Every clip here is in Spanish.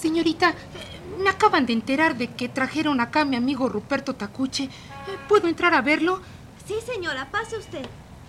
Señorita, me acaban de enterar de que trajeron acá a mi amigo Ruperto Tacuche. ¿Puedo entrar a verlo? Sí, señora, pase usted.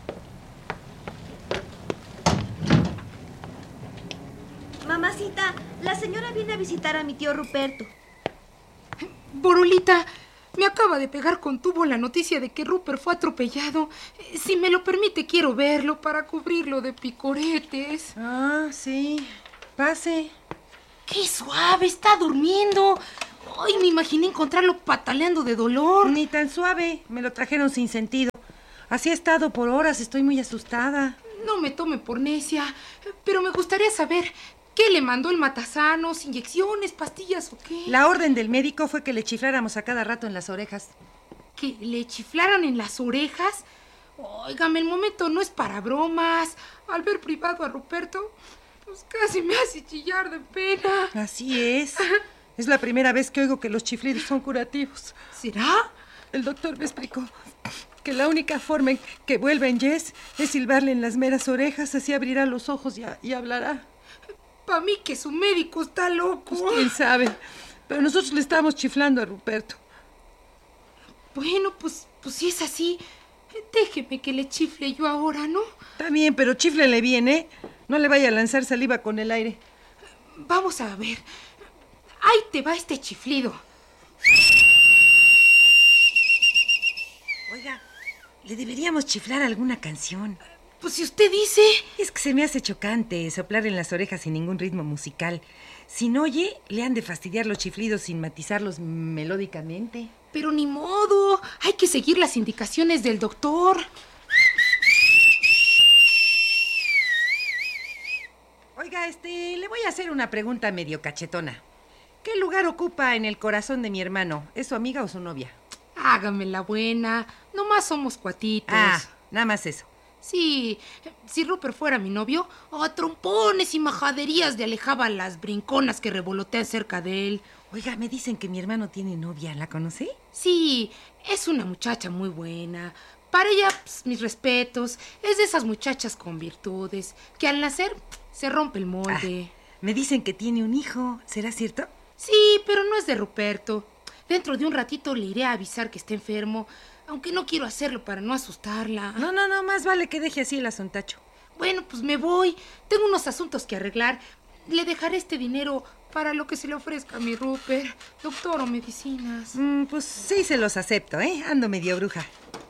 Mamacita, la señora viene a visitar a mi tío Ruperto. Borolita, me acaba de pegar con tubo la noticia de que Rupert fue atropellado. Si me lo permite, quiero verlo para cubrirlo de picoretes. Ah, sí. Pase. ¡Qué suave! Está durmiendo. Ay, me imaginé encontrarlo pataleando de dolor. Ni tan suave. Me lo trajeron sin sentido. Así ha estado por horas. Estoy muy asustada. No me tome por necia, pero me gustaría saber qué le mandó el matasanos, inyecciones, pastillas o qué. La orden del médico fue que le chifláramos a cada rato en las orejas. ¿Que le chiflaran en las orejas? Óigame, el momento no es para bromas. Al ver privado a Ruperto, pues casi me hace chillar de pena. Así es. Es la primera vez que oigo que los chiflidos son curativos. ¿Será? El doctor me explicó que la única forma en que vuelva en Jess es silbarle en las meras orejas, así abrirá los ojos y hablará. Para mí que su médico está loco. Pues quién sabe, pero nosotros le estamos chiflando a Ruperto. Bueno, pues si es así, déjeme que le chifle yo ahora, ¿no? Está bien, pero chiflele bien, ¿eh? No le vaya a lanzar saliva con el aire. Vamos a ver. Ahí te va este chiflido. Oiga, le deberíamos chiflar alguna canción. Pues si usted dice. Es que se me hace chocante soplar en las orejas sin ningún ritmo musical. Si no oye, le han de fastidiar los chiflidos sin matizarlos melódicamente. Pero ni modo. Hay que seguir las indicaciones del doctor. Oiga, le voy a hacer una pregunta medio cachetona. ¿Qué lugar ocupa en el corazón de mi hermano? ¿Es su amiga o su novia? Hágame la buena. Nomás somos cuatitos. Ah, nada más eso. Sí, si Rupert fuera mi novio, a trompones y majaderías le alejaba las brinconas que revolotean cerca de él. Oiga, me dicen que mi hermano tiene novia. ¿La conoce? Sí, es una muchacha muy buena. Para ella, mis respetos. Es de esas muchachas con virtudes, que al nacer se rompe el molde. Me dicen que tiene un hijo. ¿Será cierto? Sí, pero no es de Ruperto. Dentro de un ratito le iré a avisar que está enfermo, aunque no quiero hacerlo para no asustarla. No, más vale que deje así el asuntacho. Bueno, pues me voy. Tengo unos asuntos que arreglar. Le dejaré este dinero para lo que se le ofrezca a mi Rupert, doctor o medicinas. Pues sí se los acepto, ¿eh? Ando medio bruja.